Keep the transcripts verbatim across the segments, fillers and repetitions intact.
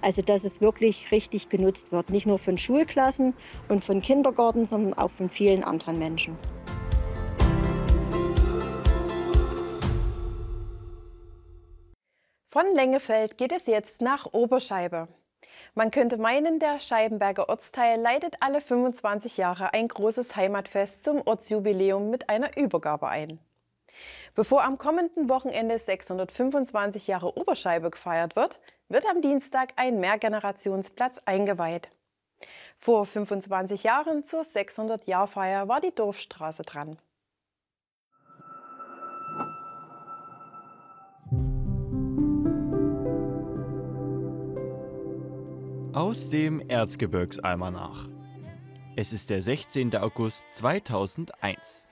Also dass es wirklich richtig genutzt wird. Nicht nur von Schulklassen und von Kindergarten, sondern auch von vielen anderen Menschen. Von Lengefeld geht es jetzt nach Oberscheibe. Man könnte meinen, der Scheibenberger Ortsteil leitet alle fünfundzwanzig Jahre ein großes Heimatfest zum Ortsjubiläum mit einer Übergabe ein. Bevor am kommenden Wochenende sechshundertfünfundzwanzig Jahre Oberscheibe gefeiert wird, wird am Dienstag ein Mehrgenerationsplatz eingeweiht. Vor fünfundzwanzig Jahren zur sechshundert-Jahr-Feier war die Dorfstraße dran. Aus dem Erzgebirgsalmanach. Es ist der sechzehnte August zweitausendeins.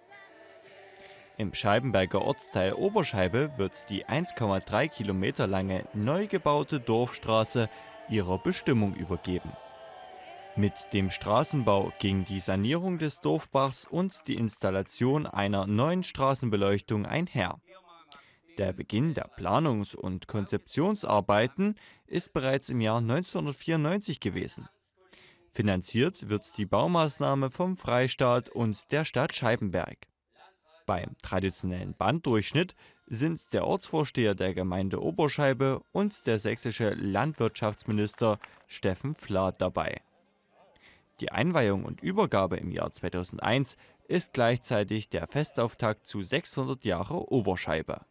Im Scheibenberger Ortsteil Oberscheibe wird die eins Komma drei Kilometer lange neu gebaute Dorfstraße ihrer Bestimmung übergeben. Mit dem Straßenbau ging die Sanierung des Dorfbachs und die Installation einer neuen Straßenbeleuchtung einher. Der Beginn der Planungs- und Konzeptionsarbeiten ist bereits im Jahr neunzehnhundertvierundneunzig gewesen. Finanziert wird die Baumaßnahme vom Freistaat und der Stadt Scheibenberg. Beim traditionellen Banddurchschnitt sind der Ortsvorsteher der Gemeinde Oberscheibe und der sächsische Landwirtschaftsminister Steffen Flath dabei. Die Einweihung und Übergabe im Jahr zweitausendeins ist gleichzeitig der Festauftakt zu sechshundert Jahre Oberscheibe.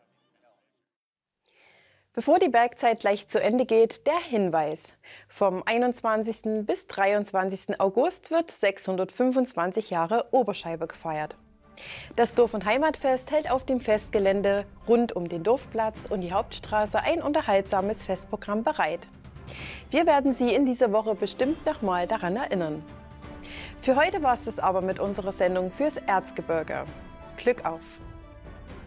Bevor die Bergzeit gleich zu Ende geht, der Hinweis. Vom einundzwanzigsten bis dreiundzwanzigsten August wird sechshundertfünfundzwanzig Jahre Oberscheibe gefeiert. Das Dorf- und Heimatfest hält auf dem Festgelände rund um den Dorfplatz und die Hauptstraße ein unterhaltsames Festprogramm bereit. Wir werden Sie in dieser Woche bestimmt nochmal daran erinnern. Für heute war es das aber mit unserer Sendung fürs Erzgebirge. Glück auf!